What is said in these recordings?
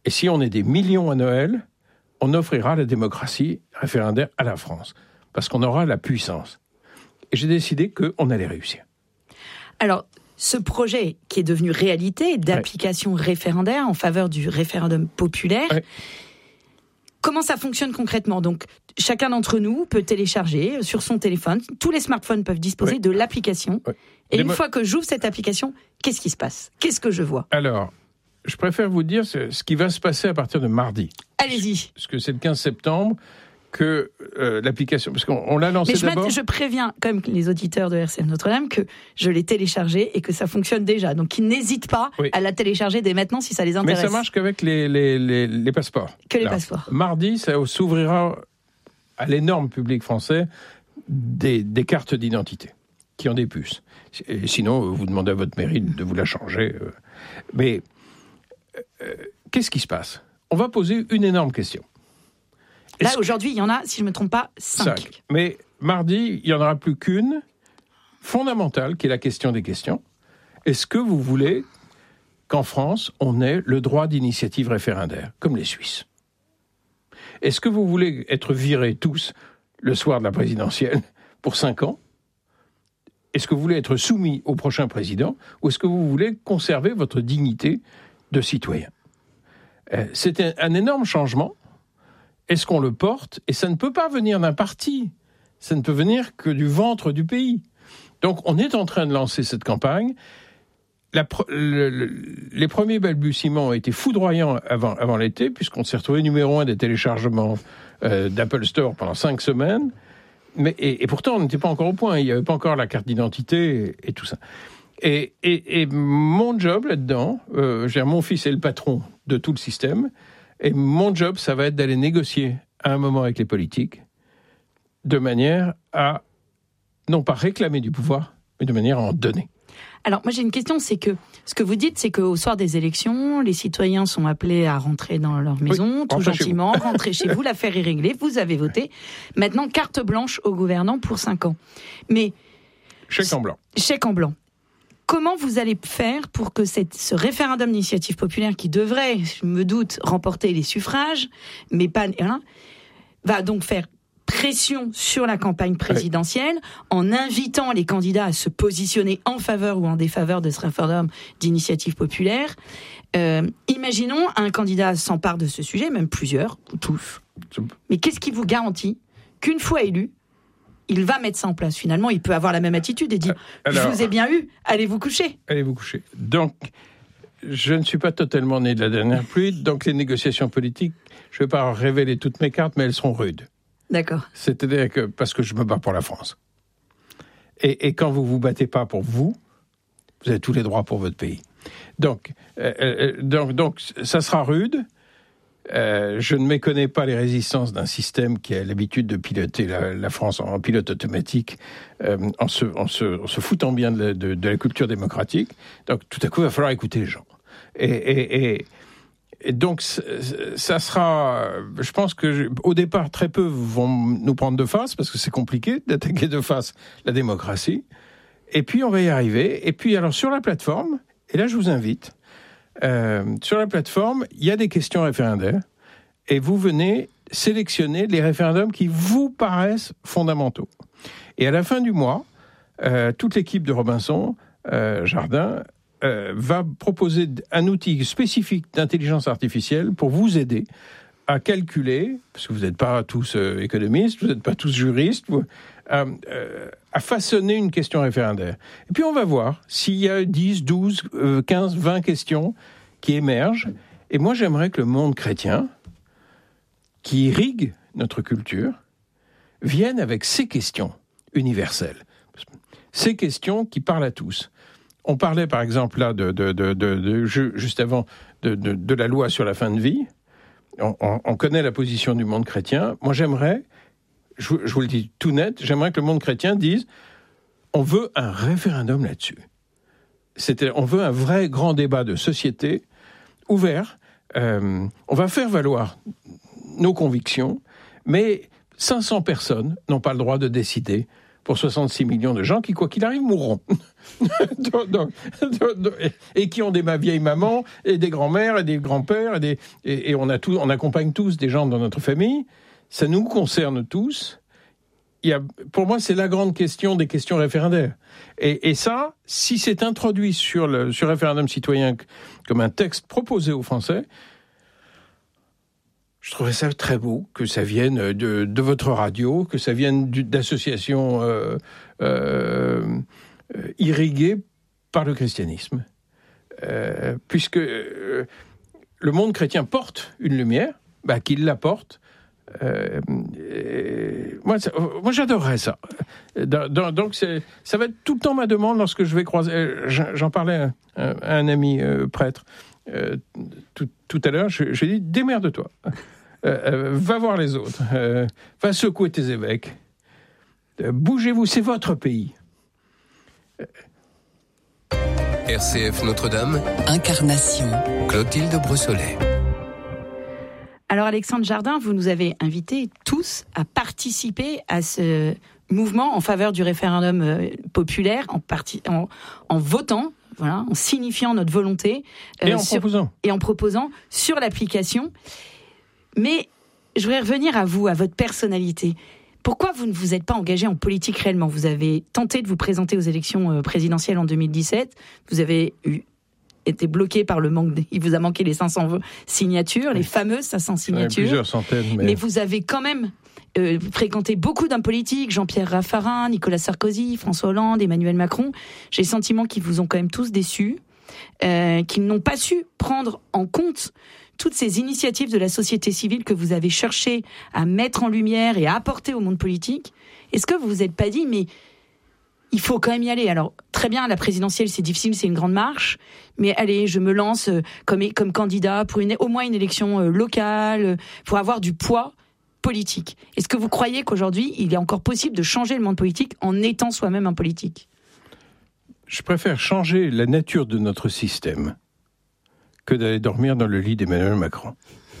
Et si on est des millions à Noël, on offrira la démocratie référendaire à la France. Parce qu'on aura la puissance. Et j'ai décidé qu'on allait réussir. Alors, ce projet qui est devenu réalité d'application référendaire en faveur du référendum populaire, comment ça fonctionne concrètement ? Donc, chacun d'entre nous peut télécharger sur son téléphone, tous les smartphones peuvent disposer de l'application. Et une fois que j'ouvre cette application, qu'est-ce qui se passe ? Qu'est-ce que je vois ? Alors, je préfère vous dire ce qui va se passer à partir de mardi. Allez-y. Parce que c'est le 15 septembre que l'application... Parce qu'on l'a lancée d'abord... Mais je préviens quand même les auditeurs de RCF Notre-Dame que je l'ai téléchargée et que ça fonctionne déjà. Donc, qu'ils n'hésitent pas à la télécharger dès maintenant si ça les intéresse. Mais ça marche qu'avec les passeports. Que les passeports. Mardi, ça s'ouvrira à l'énorme public français des cartes d'identité qui ont des puces. Et sinon, vous demandez à votre mairie de vous la changer. Mais qu'est-ce qui se passe ? On va poser une énorme question. Là, aujourd'hui, il y en a, si je ne me trompe pas, 5. Mais mardi, il n'y en aura plus qu'une fondamentale, qui est la question des questions. Est-ce que vous voulez qu'en France, on ait le droit d'initiative référendaire, comme les Suisses ? Est-ce que vous voulez être virés tous le soir de la présidentielle pour 5 ans ? Est-ce que vous voulez être soumis au prochain président ? Ou est-ce que vous voulez conserver votre dignité de citoyen ? C'est un énorme changement. Est-ce qu'on le porte ? Et ça ne peut pas venir d'un parti. Ça ne peut venir que du ventre du pays. Donc, on est en train de lancer cette campagne. Les premiers balbutiements ont été foudroyants avant l'été, puisqu'on s'est retrouvé numéro 1 des téléchargements d'Apple Store pendant 5 semaines. Et pourtant, on n'était pas encore au point. Il n'y avait pas encore la carte d'identité et tout ça. Et mon job là-dedans, mon fils est le patron de tout le système, et mon job, ça va être d'aller négocier à un moment avec les politiques, de manière à, non pas réclamer du pouvoir, mais de manière à en donner. Alors, moi, j'ai une question, c'est que ce que vous dites, c'est qu'au soir des élections, les citoyens sont appelés à rentrer dans leur maison, tout gentiment, rentrer chez vous, l'affaire est réglée, vous avez voté. Maintenant, carte blanche au gouvernant pour 5 ans. Mais... Chèque en blanc. Chèque en blanc. Comment vous allez faire pour que ce référendum d'initiative populaire qui devrait, je me doute, remporter les suffrages, mais pas... va donc faire pression sur la campagne présidentielle en invitant les candidats à se positionner en faveur ou en défaveur de ce référendum d'initiative populaire. Imaginons un candidat s'empare de ce sujet, même plusieurs, ou tous. Mais qu'est-ce qui vous garantit qu'une fois élu, il va mettre ça en place. Finalement, il peut avoir la même attitude et dire « Je vous ai bien eu, allez vous coucher ». Allez vous coucher. Donc, je ne suis pas totalement né de la dernière pluie, donc les négociations politiques, je ne vais pas révéler toutes mes cartes, mais elles seront rudes. D'accord. C'est-à-dire que, parce que je me bats pour la France. Et quand vous ne vous battez pas pour vous avez tous les droits pour votre pays. Donc ça sera rude. Je ne méconnais pas les résistances d'un système qui a l'habitude de piloter la France en pilote automatique, en se foutant bien de la culture démocratique. Donc, tout à coup, il va falloir écouter les gens. Et donc, ça sera... Je pense qu'au départ, très peu vont nous prendre de face, parce que c'est compliqué d'attaquer de face la démocratie. Et puis, on va y arriver. Et puis, alors, sur la plateforme, et là, je vous invite... sur la plateforme, il y a des questions référendaires et vous venez sélectionner les référendums qui vous paraissent fondamentaux. Et à la fin du mois, toute l'équipe de Robinson Jardin va proposer un outil spécifique d'intelligence artificielle pour vous aider à calculer, parce que vous n'êtes pas tous économistes, vous n'êtes pas tous juristes, à façonner une question référendaire. Et puis on va voir s'il y a 10, 12, 15, 20 questions qui émergent. Et moi j'aimerais que le monde chrétien, qui irrigue notre culture, vienne avec ces questions universelles. Ces questions qui parlent à tous. On parlait par exemple là, juste avant, de la loi sur la fin de vie. On connaît la position du monde chrétien. Moi, j'aimerais, je vous le dis tout net, j'aimerais que le monde chrétien dise on veut un référendum là-dessus. On veut un vrai grand débat de société ouvert. On va faire valoir nos convictions, mais 500 personnes n'ont pas le droit de décider pour 66 millions de gens qui, quoi qu'il arrive, mourront. Et qui ont des vieilles mamans, et des grands-mères, et des grands-pères, et on accompagne tous des gens dans notre famille. Ça nous concerne tous. Pour moi, c'est la grande question des questions référendaires. Et ça, si c'est introduit sur référendum citoyen comme un texte proposé aux Français, je trouverais ça très beau que ça vienne de votre radio, que ça vienne d'associations irriguées par le christianisme. Puisque le monde chrétien porte une lumière, qu'il la porte. Moi, j'adorerais ça. Donc, ça va être tout le temps ma demande lorsque je vais croiser. J'en parlais à un ami prêtre tout à l'heure. Je lui ai dit, démerde-toi. Va voir les autres. Va secouer tes évêques. Bougez-vous, c'est votre pays. RCF Notre-Dame. Incarnation. Clotilde Brossolet. Alors Alexandre Jardin, vous nous avez invités tous à participer à ce mouvement en faveur du référendum populaire, en votant, voilà, en signifiant notre volonté et en proposant sur l'application. Mais je voudrais revenir à vous, à votre personnalité. Pourquoi vous ne vous êtes pas engagé en politique réellement ? Vous avez tenté de vous présenter aux élections présidentielles en 2017. Vous avez été bloqué par le manque. Il vous a manqué les 500 signatures, les fameuses 500 signatures. Plusieurs centaines. Mais vous avez quand même fréquenté beaucoup d'hommes politiques, Jean-Pierre Raffarin, Nicolas Sarkozy, François Hollande, Emmanuel Macron. J'ai le sentiment qu'ils vous ont quand même tous déçus, qu'ils n'ont pas su prendre en compte toutes ces initiatives de la société civile que vous avez cherché à mettre en lumière et à apporter au monde politique. Est-ce que vous vous êtes pas dit, mais il faut quand même y aller. Alors, très bien, la présidentielle, c'est difficile, c'est une grande marche, mais allez, je me lance comme candidat pour au moins une élection locale, pour avoir du poids politique. Est-ce que vous croyez qu'aujourd'hui, il est encore possible de changer le monde politique en étant soi-même un politique ? Je préfère changer la nature de notre système que d'aller dormir dans le lit d'Emmanuel Macron.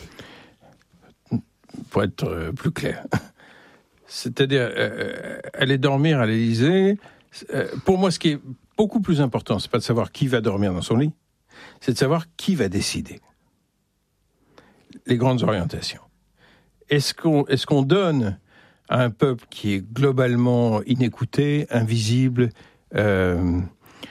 Pour être plus clair. C'est-à-dire, aller dormir à l'Élysée, pour moi, ce qui est beaucoup plus important, c'est pas de savoir qui va dormir dans son lit, c'est de savoir qui va décider. Les grandes orientations. Est-ce qu'on donne à un peuple qui est globalement inécouté, invisible, je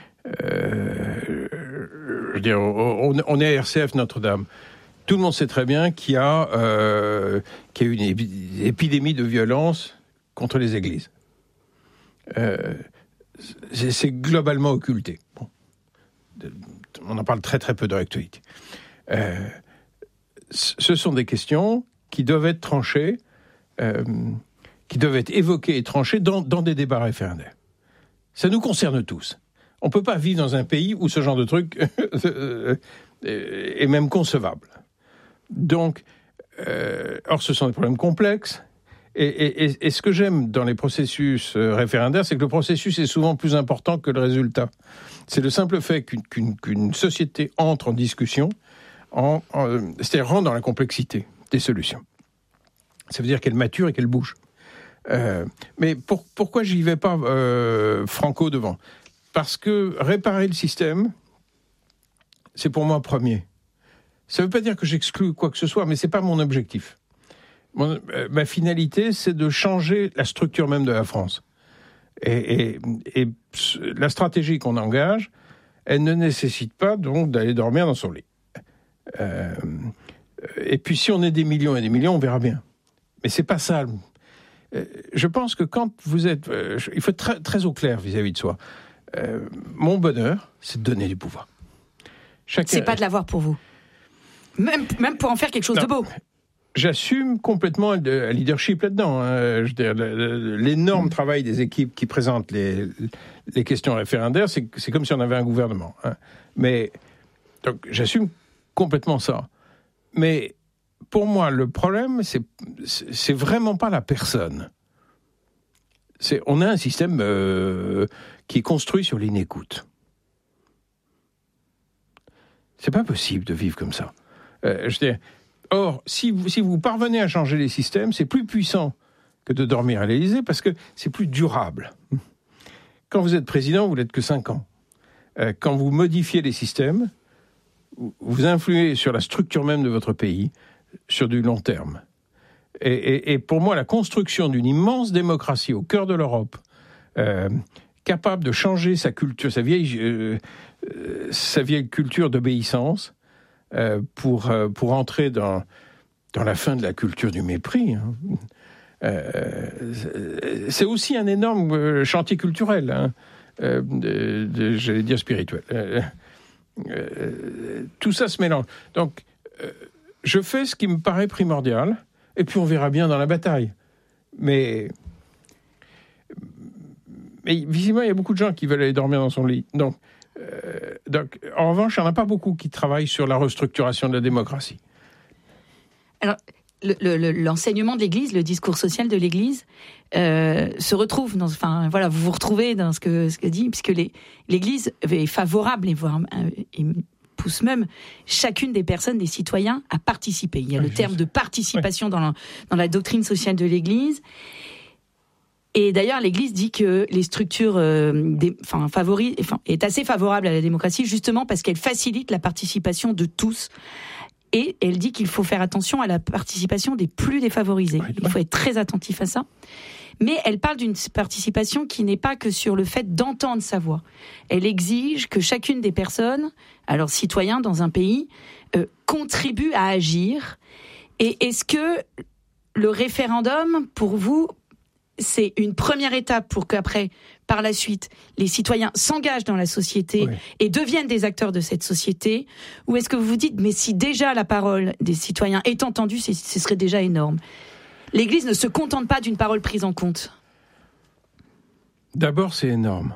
veux dire, on est à RCF Notre-Dame. Tout le monde sait très bien qu'il y a une épidémie de violence contre les églises. C'est globalement occulté. Bon. On en parle très très peu dans l'actualité. Ce sont des questions qui doivent être tranchées, qui doivent être évoquées et tranchées dans des débats référendaires. Ça nous concerne tous. On ne peut pas vivre dans un pays où ce genre de truc est même concevable. Donc, or, ce sont des problèmes complexes. Et ce que j'aime dans les processus référendaires, c'est que le processus est souvent plus important que le résultat. C'est le simple fait qu'une société entre en discussion, c'est-à-dire rentre dans la complexité des solutions. Ça veut dire qu'elle mature et qu'elle bouge. Mais pourquoi j'y vais pas franco devant ? Parce que réparer le système, c'est pour moi premier. Ça ne veut pas dire que j'exclus quoi que ce soit, mais ce n'est pas mon objectif. Ma finalité, c'est de changer la structure même de la France. Et la stratégie qu'on engage, elle ne nécessite pas donc d'aller dormir dans son lit. Et puis si on est des millions et des millions, on verra bien. Mais c'est pas ça. Je pense que quand vous êtes... il faut être très, très au clair vis-à-vis de soi. Mon bonheur, c'est de donner du pouvoir. C'est pas de l'avoir pour vous. Même pour en faire quelque chose de beau. J'assume complètement le leadership là-dedans. Je veux dire, l'énorme travail des équipes qui présentent les questions référendaires, c'est comme si on avait un gouvernement. Mais donc, j'assume complètement ça. Mais pour moi, le problème, c'est vraiment pas la personne. On a un système qui est construit sur l'inécoute. C'est pas possible de vivre comme ça. Je veux dire, or, si vous parvenez à changer les systèmes, c'est plus puissant que de dormir à l'Élysée, parce que c'est plus durable. Quand vous êtes président, vous n'êtes que 5 ans. Quand vous modifiez les systèmes, vous influez sur la structure même de votre pays, sur du long terme. Et pour moi, la construction d'une immense démocratie au cœur de l'Europe, capable de changer sa culture, sa vieille culture d'obéissance, pour entrer dans la fin de la culture du mépris. C'est aussi un énorme chantier culturel, j'allais dire spirituel. Tout ça se mélange. Donc, je fais ce qui me paraît primordial, et puis on verra bien dans la bataille. Mais visiblement, il y a beaucoup de gens qui veulent aller dormir dans son lit. Donc, en revanche, il n'y en a pas beaucoup qui travaillent sur la restructuration de la démocratie. Alors, l'enseignement de l'Église, le discours social de l'Église, se retrouve vous vous retrouvez dans ce que dit, puisque l'Église est favorable et pousse même chacune des personnes, des citoyens, à participer. Il y a le terme de participation dans la doctrine sociale de l'Église. Et d'ailleurs, l'Église dit que les structures est assez favorable à la démocratie, justement parce qu'elle facilite la participation de tous. Et elle dit qu'il faut faire attention à la participation des plus défavorisés. Il faut être très attentif à ça. Mais elle parle d'une participation qui n'est pas que sur le fait d'entendre sa voix. Elle exige que chacune des personnes, alors citoyens dans un pays, contribue à agir. Et est-ce que le référendum, pour vous, c'est une première étape pour qu'après, par la suite, les citoyens s'engagent dans la société et deviennent des acteurs de cette société? Ou est-ce que vous vous dites, mais si déjà la parole des citoyens est entendue, ce serait déjà énorme? L'Église ne se contente pas d'une parole prise en compte. D'abord, c'est énorme.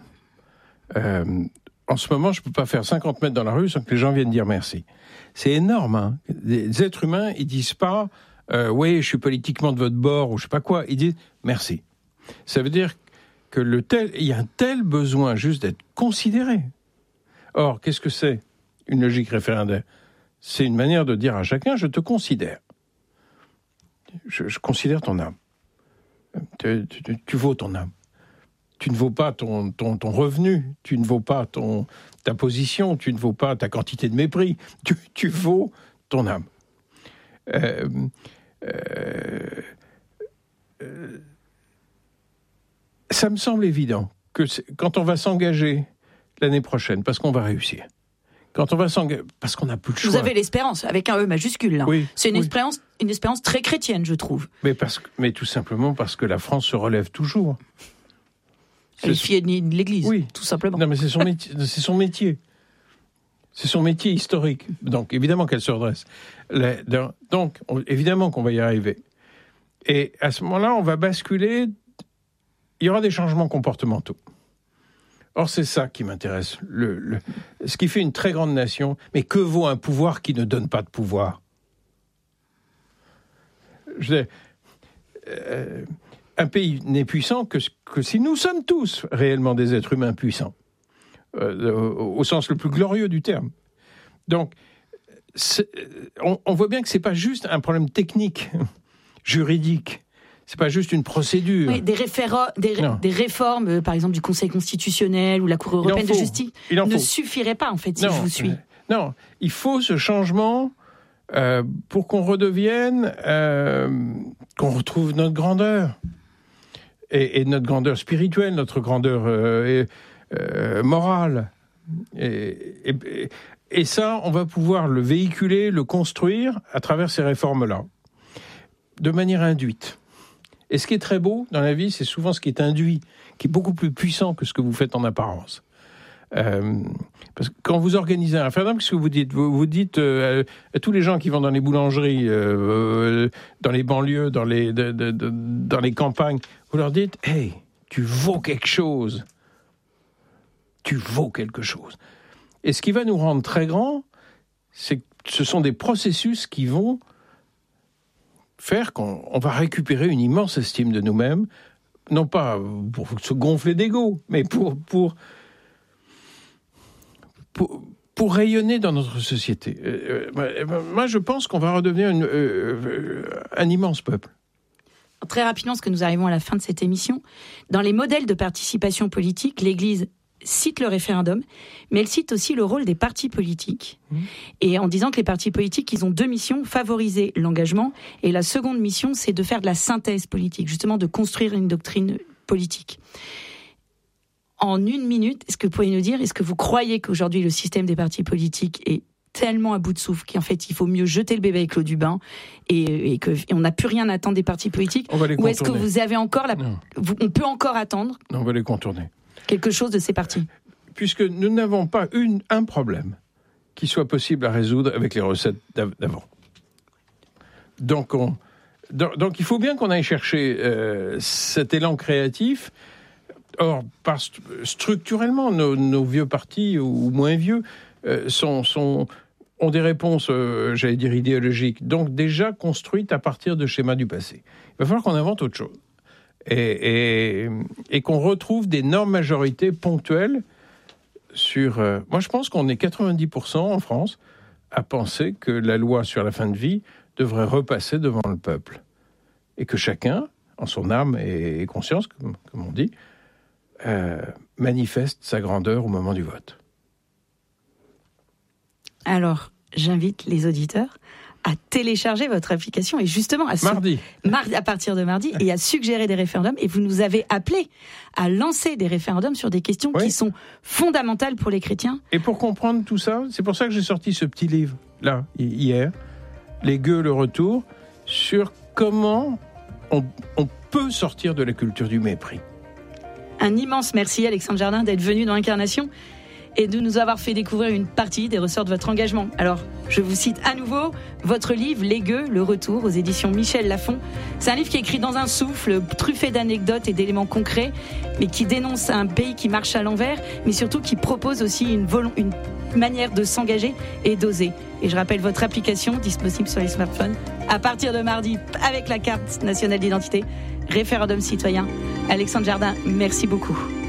En ce moment, je ne peux pas faire 50 mètres dans la rue sans que les gens viennent dire merci. C'est énorme, hein. Les êtres humains, ils disent pas oui, je suis politiquement de votre bord ou je sais pas quoi. Ils disent merci. Ça veut dire que il y a un tel besoin juste d'être considéré. Or, qu'est-ce que c'est une logique référendaire? C'est une manière de dire à chacun, je te considère. Je considère ton âme. Tu vaux ton âme. Tu ne vaux pas ton revenu, tu ne vaux pas ta position, tu ne vaux pas ta quantité de mépris. Tu vaux ton âme. Ça me semble évident que quand on va s'engager l'année prochaine, parce qu'on va réussir, quand on va s'engager, parce qu'on n'a plus le choix. Vous avez l'espérance, avec un E majuscule, là. Oui, c'est une espérance très chrétienne, je trouve. Mais tout simplement parce que la France se relève toujours. Elle est fille de l'Église, tout simplement. Non, mais c'est son métier. C'est son métier. C'est son métier historique. Donc, évidemment qu'elle se redresse. Donc, évidemment qu'on va y arriver. Et à ce moment-là, on va basculer. Il y aura des changements comportementaux. Or, c'est ça qui m'intéresse. Ce qui fait une très grande nation. Mais que vaut un pouvoir qui ne donne pas de pouvoir? Un pays n'est puissant que si nous sommes tous réellement des êtres humains puissants. Au sens le plus glorieux du terme. Donc, on voit bien que c'est pas juste un problème technique, juridique. C'est pas juste une procédure. Oui, des réformes, par exemple du Conseil constitutionnel ou la Cour européenne de justice, ne suffiraient pas, en fait, si je vous suis. Non, il faut ce changement pour qu'on redevienne, qu'on retrouve notre grandeur. Et notre grandeur spirituelle, notre grandeur morale. Et ça, on va pouvoir le véhiculer, le construire à travers ces réformes-là, de manière induite. Et ce qui est très beau dans la vie, c'est souvent ce qui est induit, qui est beaucoup plus puissant que ce que vous faites en apparence. Parce que quand vous organisez un référendum, qu'est-ce que vous dites? Vous dites à tous les gens qui vont dans les boulangeries, dans les banlieues, dans les campagnes, vous leur dites « Hey, tu vaux quelque chose. Tu vaux quelque chose. » Et ce qui va nous rendre très grands, c'est que ce sont des processus qui vont faire qu'on va récupérer une immense estime de nous-mêmes, non pas pour se gonfler d'ego, mais pour rayonner dans notre société. Moi, je pense qu'on va redevenir un immense peuple. Très rapidement, parce que nous arrivons à la fin de cette émission, dans les modèles de participation politique, l'Église cite le référendum, mais elle cite aussi le rôle des partis politiques. Et en disant que les partis politiques, ils ont 2 missions, favoriser l'engagement, et la seconde mission, c'est de faire de la synthèse politique, justement de construire une doctrine politique. En 1 minute, est-ce que vous pouvez nous dire, est-ce que vous croyez qu'aujourd'hui le système des partis politiques est tellement à bout de souffle qu'en fait il faut mieux jeter le bébé avec l'eau du bain et qu'on n'a plus rien à attendre des partis politiques? Ou est-ce que vous avez encore on peut encore attendre? Non, on va les contourner. Quelque chose de ces partis. Puisque nous n'avons pas un problème qui soit possible à résoudre avec les recettes d'avant. Donc il faut bien qu'on aille chercher cet élan créatif. Or, structurellement, nos vieux partis, ou moins vieux, ont des réponses, j'allais dire, idéologiques, donc déjà construites à partir de schémas du passé. Il va falloir qu'on invente autre chose. Et qu'on retrouve des normes majorités ponctuelles sur... moi, je pense qu'on est 90% en France à penser que la loi sur la fin de vie devrait repasser devant le peuple. Et que chacun, en son âme et conscience, comme on dit, manifeste sa grandeur au moment du vote. Alors, j'invite les auditeurs à télécharger votre application et justement à partir de mardi et à suggérer des référendums. Et vous nous avez appelé à lancer des référendums sur des questions qui sont fondamentales pour les chrétiens. Et pour comprendre tout ça, c'est pour ça que j'ai sorti ce petit livre, là, hier, Les gueux, le retour, sur comment on peut sortir de la culture du mépris. Un immense merci, Alexandre Jardin, d'être venu dans Incarnation et de nous avoir fait découvrir une partie des ressorts de votre engagement. Alors, je vous cite à nouveau votre livre « Les gueux, le retour » aux éditions Michel Lafon. C'est un livre qui est écrit dans un souffle, truffé d'anecdotes et d'éléments concrets, mais qui dénonce un pays qui marche à l'envers, mais surtout qui propose aussi une manière de s'engager et d'oser. Et je rappelle votre application, disponible sur les smartphones, à partir de mardi, avec la carte nationale d'identité, référendum citoyen. Alexandre Jardin, merci beaucoup.